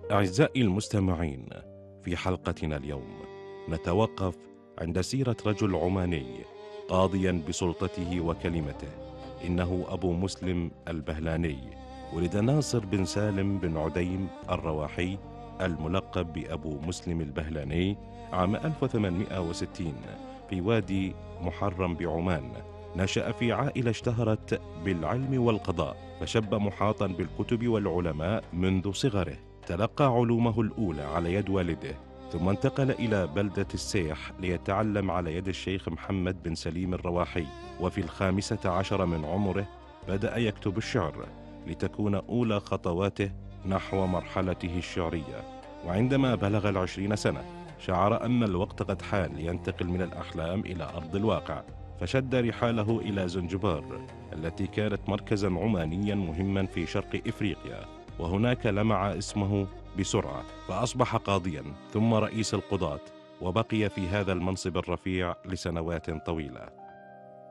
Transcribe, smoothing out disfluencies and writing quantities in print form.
أعزائي المستمعين، في حلقتنا اليوم نتوقف عند سيرة رجل عماني قاضيا بسلطته وكلمته. إنه أبو مسلم البهلاني. ولد ناصر بن سالم بن عديم الرواحي الملقب بأبو مسلم البهلاني عام 1860 في وادي محرم بعمان. نشأ في عائلة اشتهرت بالعلم والقضاء، فشب محاطا بالكتب والعلماء منذ صغره. تلقى علومه الأولى على يد والده، ثم انتقل إلى بلدة السيح ليتعلم على يد الشيخ محمد بن سليم الرواحي. وفي 15 من عمره بدأ يكتب الشعر، لتكون أولى خطواته نحو مرحلته الشعرية. وعندما بلغ 20 سنة شعر أن الوقت قد حان ينتقل من الأحلام إلى أرض الواقع، فشد رحاله إلى زنجبار التي كانت مركزا عمانيا مهما في شرق إفريقيا، وهناك لمع اسمه بسرعة فأصبح قاضيا ثم رئيس القضاة، وبقي في هذا المنصب الرفيع لسنوات طويلة.